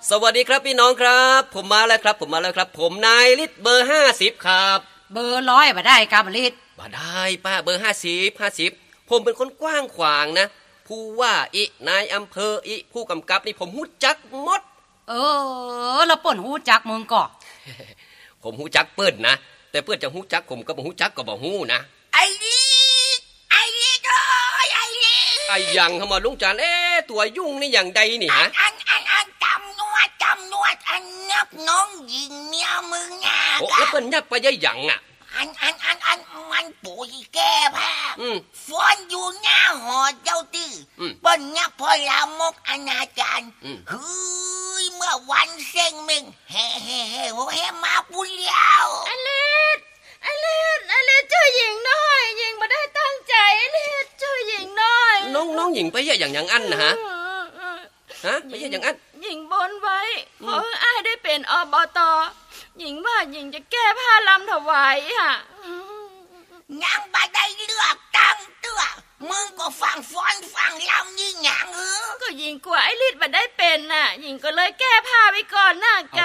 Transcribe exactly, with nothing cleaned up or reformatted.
สวัสดีครับพี่น้องครับผมมาแล้วครับผมมาแล้วครับผมนายฤทธิ์เบอร์ห้าสิบครับเบอร์ร้อยบ่ได้ครับฤทธิ์บ่ได้ป้าเบอร์ห้าสิบห้าสิบผมเป็นคนกว้างขวางนะผู้ว่าอินายอำเภออิผู้กำกับนี่ผมฮู้จักหมดเออแล้วเปิ้นฮู้จักมึงก่อผมฮู้จักเปิ้นนะแต่เปิ้นจะฮู้จักผมก็บ่ฮู้จักก็บ่ฮู้นะไอ้ลิศไอ้ลิศโอ้ยไอ้ลิศไอ้ยังเข้ามาลุงจานเอ๊ะตัวยุ่งนี่อย่างใดนี่ฮะอันอันอันจำนวดจำนวดอันนับน้องหญิงเมียมึงอ่ะโอ้แล้วเปิ้นยับไปยัยหยังอ่ะอันอันอันอันมันปุ๋ยแก้ผ้าฟอนอยู่หน้าหอเจ้าตื้อเปิ้นยับพอลามกอนาจารเฮ้ยเมื่อวันเซ็งมึงเฮ่เฮ่เฮ่โหเฮ่มาปุ้ยแล้วอลิศอลิศอลิศช่วยหญิงหน่อยหญิงไม่ได้ตั้งใจอลิศช่วยหญิงหน่อยน้องน้องหญิงไปเยอะอย่างอย่างอันนะฮะฮะไปเยอะอย่างอันหญิงบนไว้ขอให้อ้ายได้เป็นอบต.หญิงว่าหญิงจะแก้ผ้าลำถวายอ่ะยังบ่ได้เลือกตั้งเตื้อมึงก็ฟังฟ้อนฟังลำนี่หยังเออก็หญิงกลัวไอ้ฤทธิ์บ่ได้เป็นน่ะหญิงก็เลยแก้ผ้าไว้ก่อนน่ะ